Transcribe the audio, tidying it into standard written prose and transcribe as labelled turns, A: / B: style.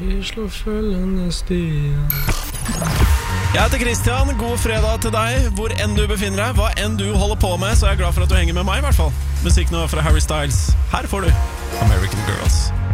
A: Vi slår følgende stier.
B: Jeg heter Christian, god fredag til deg. Hvor enn du befinner deg, hva enn du holder på med, så er jeg glad for at du henger med meg i hvert fall. Musikk nå fra Harry Styles. Her får du American Girls.